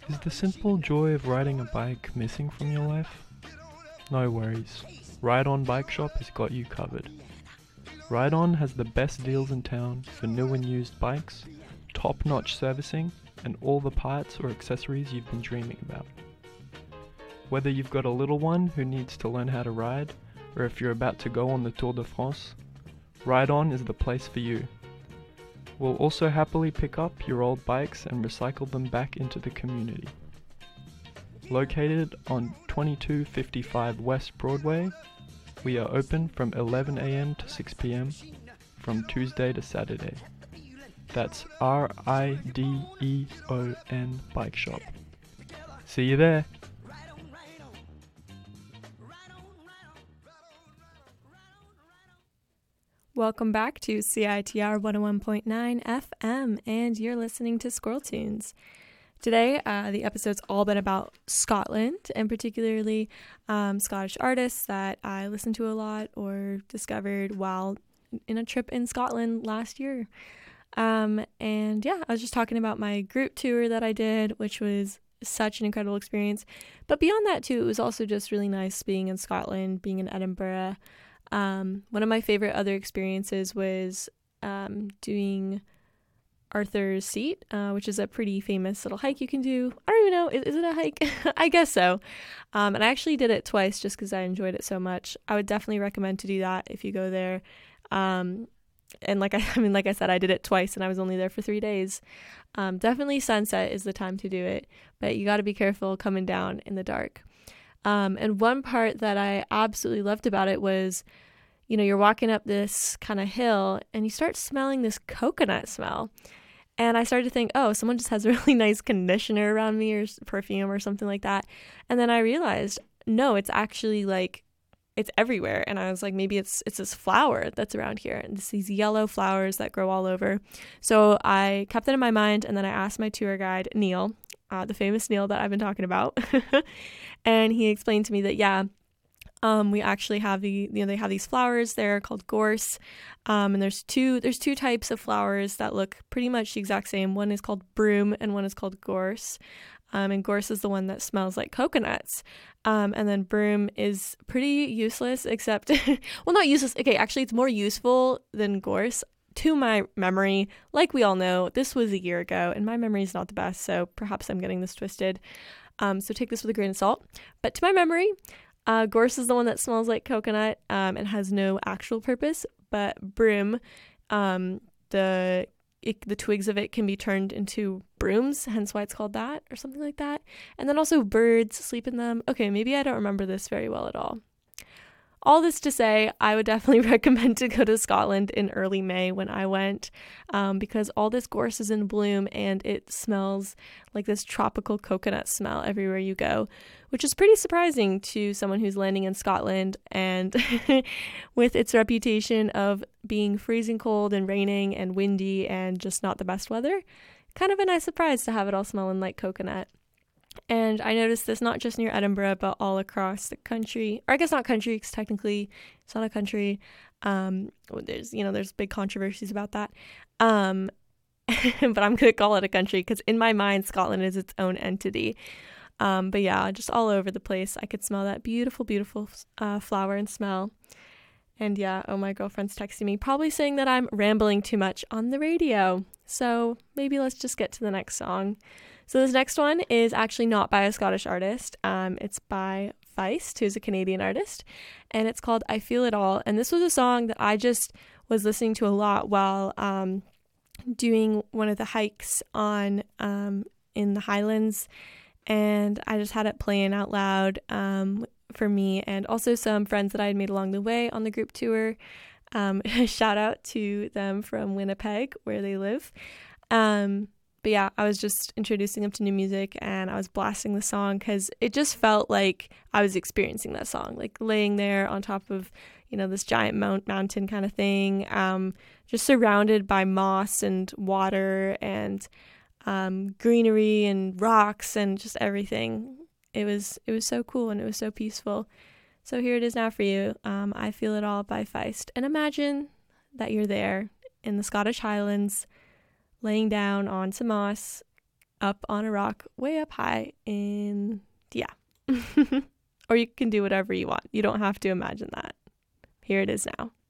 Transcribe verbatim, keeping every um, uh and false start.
Is the simple joy of riding a bike missing from your life? No worries. Ride On Bike Shop has got you covered. Ride On has the best deals in town for new and used bikes, top-notch servicing, and all the parts or accessories you've been dreaming about. Whether you've got a little one who needs to learn how to ride, or if you're about to go on the Tour de France, Ride On is the place for you. We'll also happily pick up your old bikes and recycle them back into the community. Located on twenty-two fifty-five West Broadway, we are open from eleven a.m. to six p.m. from Tuesday to Saturday. That's R I D E O N Bike Shop. See you there! Welcome back to C I T R one oh one point nine F M, and you're listening to Squirrel Tunes. Today, uh, the episode's all been about Scotland, and particularly um, Scottish artists that I listened to a lot or discovered while in a trip in Scotland last year. Um, and yeah, I was just talking about my group tour that I did, which was such an incredible experience. But beyond that too, it was also just really nice being in Scotland, being in Edinburgh. Um, one of my favorite other experiences was um, doing Arthur's Seat, uh, which is a pretty famous little hike you can do. I don't even know, is, is it a hike? I guess so. Um, and I actually did it twice just because I enjoyed it so much. I would definitely recommend to do that if you go there. Um, and like I, I mean, like I said, I did it twice and I was only there for three days. Um, definitely sunset is the time to do it, but you got to be careful coming down in the dark. Um, and one part that I absolutely loved about it was, you know, you're walking up this kind of hill and you start smelling this coconut smell. And I started to think, oh, someone just has a really nice conditioner around me or perfume or something like that. And then I realized, no, it's actually like, it's everywhere. And I was like, maybe it's it's this flower that's around here. And it's these yellow flowers that grow all over. So I kept that in my mind. And then I asked my tour guide, Neil, uh, the famous Neil that I've been talking about. And he explained to me that, yeah, um, we actually have the, you know, they have these flowers there called gorse. Um, and there's two, there's two types of flowers that look pretty much the exact same. One is called broom and one is called gorse. Um, and gorse is the one that smells like coconuts. Um, and then broom is pretty useless, except, well, not useless. Okay, actually, it's more useful than gorse. To my memory, like we all know, this was a year ago, and my memory is not the best, so perhaps I'm getting this twisted. Um, so take this with a grain of salt. But to my memory, uh, gorse is the one that smells like coconut um, and has no actual purpose. But broom, um, the it, the twigs of it can be turned into brooms, hence why it's called that, or something like that. And then also birds sleep in them. Okay, maybe I don't remember this very well at all. All this to say, I would definitely recommend to go to Scotland in early May when I went, um, because all this gorse is in bloom and it smells like this tropical coconut smell everywhere you go, which is pretty surprising to someone who's landing in Scotland and with its reputation of being freezing cold and raining and windy and just not the best weather. Kind of a nice surprise to have it all smelling like coconut. And I noticed this not just near Edinburgh, but all across the country. Or I guess not country, because technically it's not a country. Um, there's, you know, there's big controversies about that. Um, but I'm going to call it a country because in my mind, Scotland is its own entity. Um, but yeah, just all over the place. I could smell that beautiful, beautiful uh, flower and smell. And yeah, oh, my girlfriend's texting me, probably saying that I'm rambling too much on the radio. So maybe let's just get to the next song. So this next one is actually not by a Scottish artist. Um, it's by Feist, who's a Canadian artist, and it's called I Feel It All. And this was a song that I just was listening to a lot while um, doing one of the hikes on um, in the Highlands, and I just had it playing out loud um, for me and also some friends that I had made along the way on the group tour. Um, shout out to them from Winnipeg, where they live. Um, But yeah, I was just introducing them to new music and I was blasting the song because it just felt like I was experiencing that song, like laying there on top of, you know, this giant mount- mountain kind of thing, um, just surrounded by moss and water and um, greenery and rocks and just everything. It was it was so cool and it was so peaceful. So here it is now for you. Um, I Feel It All by Feist. And imagine that you're there in the Scottish Highlands, laying down on some moss, up on a rock way up high in, yeah. Or you can do whatever you want. You don't have to imagine that. Here it is now.